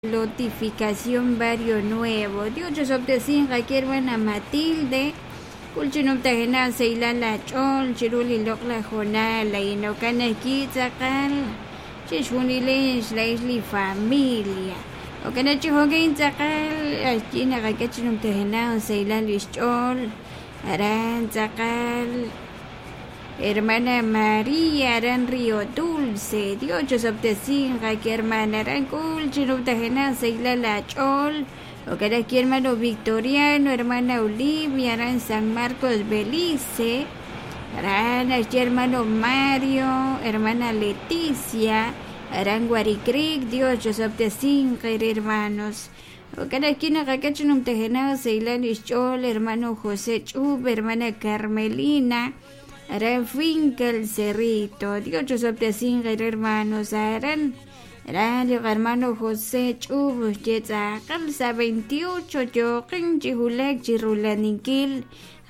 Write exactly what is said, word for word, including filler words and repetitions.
Notificación Barrio Nuevo. Dios yo sobtesin cualquier buena Matilde. Kulchinum tajena seila la chol, chiruli lok la jonala y no cana kitzakal. Chishunilis la isli familia. O cana chihogain zakal, achina kakachinum tajena seila lichol. Aran zakal. Hermana María Aran Río Dulce, Dios yo sobtesin que hermana Aran Kul, Chinutajena Seila La Chol, o que aquí hermano Victoriano, hermana Olivia, Aran San Marcos Belice, Aran aquí hermano Mario, hermana Leticia, Aran Guaricric, Dios yo sobtesin hermanos. O que aquí no cacachinum tejena Seila Lichol, hermano José Chub, hermana Carmelina. Aran Finkel Cerrito, Dios yo sobtesin hermanos, Aran, Aran hermano José Chubus, Yetza, Calza veintiocho, yo, Kinchihulek, Chirulaniquil,